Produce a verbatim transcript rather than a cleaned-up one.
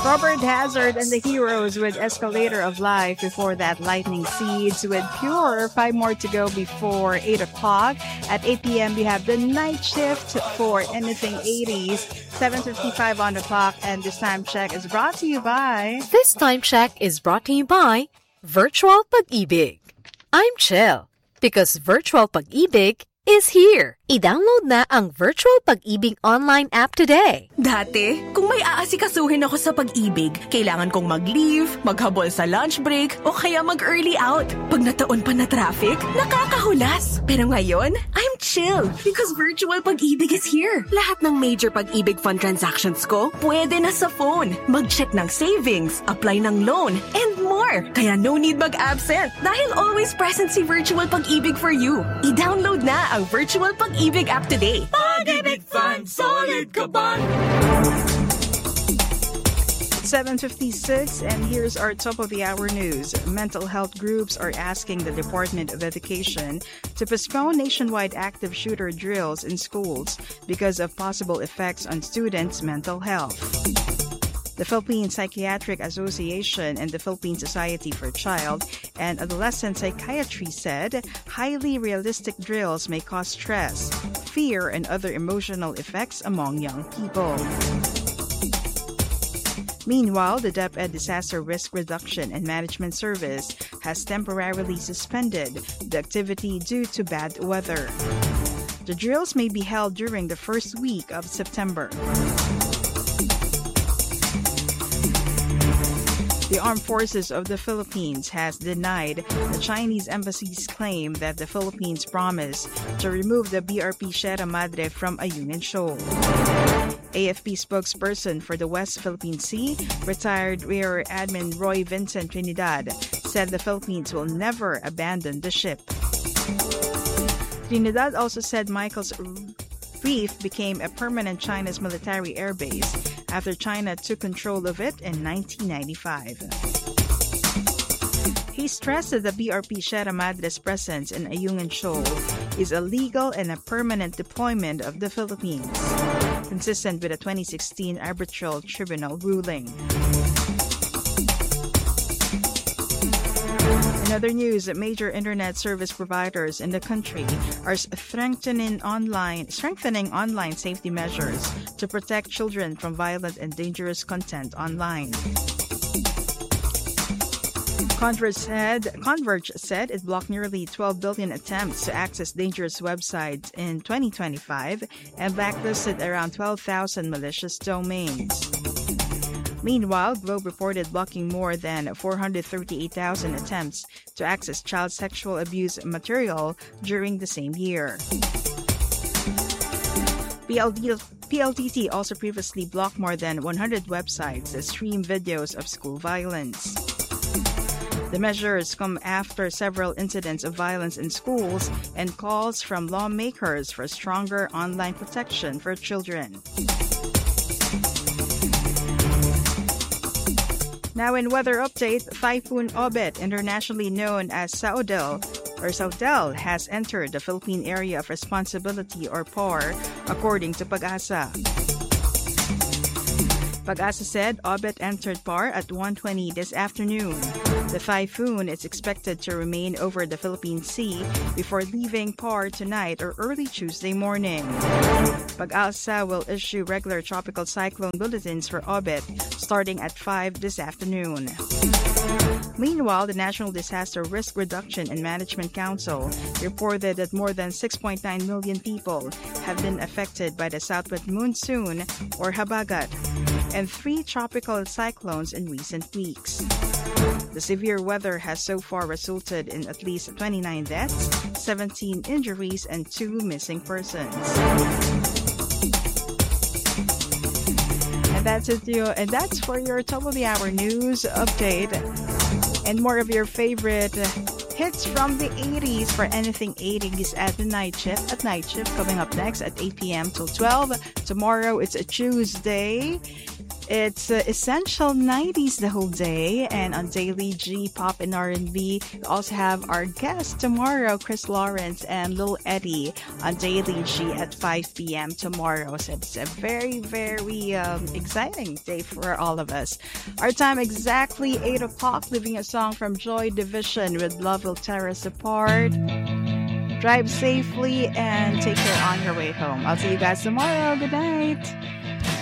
Robert Hazard and the Heroes with Escalator of Life. Before that, Lightning Seeds with Pure. Five more to go before eight o'clock. At eight p.m., we have the night shift for Anything eighties. seven fifty-five on the clock, and this time check is brought to you by... This time check is brought to you by Virtual Pag-ibig. I'm chill because Virtual Pag-ibig is here. I-download na ang Virtual Pag-ibig online app today. Dati, kung may aasikasuhin ako sa pag-ibig, kailangan kong mag-leave, maghabol sa lunch break, o kaya mag-early out. Pag nataon pa na traffic, nakakahulas. Pero ngayon, I'm chill because Virtual Pag-ibig is here. Lahat ng major Pag-ibig fund transactions ko, pwede na sa phone. Mag-check ng savings, apply ng loan, and more. Kaya no need mag-absent dahil always present si Virtual Pag-ibig for you. I-download na ang Virtual Pag-ibig app today. Pag-ibig Fund, solid ka ba? seven fifty-six, and here's our top of the hour news. Mental health groups are asking the Department of Education to postpone nationwide active shooter drills in schools because of possible effects on students' mental health. The Philippine Psychiatric Association and the Philippine Society for Child and Adolescent Psychiatry said highly realistic drills may cause stress, fear, and other emotional effects among young people. Meanwhile, the DepEd Disaster Risk Reduction and Management Service has temporarily suspended the activity due to bad weather. The drills may be held during the first week of September. The Armed Forces of the Philippines has denied the Chinese embassy's claim that the Philippines promised to remove the B R P Sierra Madre from Ayungin Shoal. A F P spokesperson for the West Philippine Sea, retired Rear Admiral Roy Vincent Trinidad, said the Philippines will never abandon the ship. Trinidad also said Michael's Reef became a permanent China's military airbase after China took control of it in nineteen ninety-five. He stressed that the B R P Sierra Madre's presence in Ayungin Shoal is a legal and a permanent deployment of the Philippines, consistent with a twenty sixteen arbitral tribunal ruling. In other news, major internet service providers in the country are strengthening online strengthening online safety measures to protect children from violent and dangerous content online. Converge said, Converge said it blocked nearly twelve billion attempts to access dangerous websites in twenty twenty-five and blacklisted around twelve thousand malicious domains. Meanwhile, Globe reported blocking more than four hundred thirty-eight thousand attempts to access child sexual abuse material during the same year. P L D, P L T T also previously blocked more than one hundred websites that stream videos of school violence. The measures come after several incidents of violence in schools and calls from lawmakers for stronger online protection for children. Now in weather update, Typhoon Obet, internationally known as Saudel or Saudel, has entered the Philippine Area of Responsibility or P A R, according to Pag-asa. Pag-asa said Obet entered P A R at one twenty this afternoon. The typhoon is expected to remain over the Philippine Sea before leaving P A R tonight or early Tuesday morning. Pag-asa will issue regular tropical cyclone bulletins for Obet starting at five this afternoon. Meanwhile, the National Disaster Risk Reduction and Management Council reported that more than six point nine million people have been affected by the southwest monsoon, or Habagat, and three tropical cyclones in recent weeks. The severe weather has so far resulted in at least twenty-nine deaths, seventeen injuries, and two missing persons. And that's it, you. And that's for your top of the hour news update and more of your favorite hits from the eighties for Anything eighties at the night shift. At night shift coming up next at eight p.m. till twelve. Tomorrow it's a Tuesday. It's uh, Essential nineties the whole day. And on Daily G, Pop and R and B, we also have our guest tomorrow, Chris Lawrence and Lil Eddie on Daily G at five p.m. tomorrow. So it's a very, very um, exciting day for all of us. Our time exactly eight o'clock, leaving a song from Joy Division with Love Will Tear Us Apart. Drive safely and take care on your way home. I'll see you guys tomorrow. Good night.